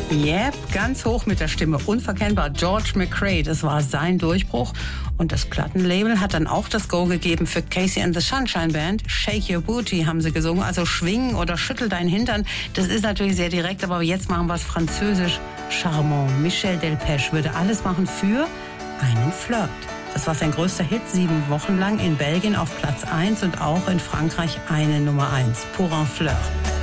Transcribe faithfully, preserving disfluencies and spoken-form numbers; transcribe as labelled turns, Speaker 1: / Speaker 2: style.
Speaker 1: Yep, ganz hoch mit der Stimme, unverkennbar. George McRae, das war sein Durchbruch. Und das Plattenlabel hat dann auch das Go gegeben für Casey and the Sunshine Band. Shake Your Booty haben sie gesungen, also schwingen oder schüttel deinen Hintern. Das ist natürlich sehr direkt, aber jetzt machen wir es französisch charmant. Michel Delpech würde alles machen für einen Flirt. Das war sein größter Hit, sieben Wochen lang in Belgien auf Platz eins und auch in Frankreich eine Nummer eins. Pour un Flirt.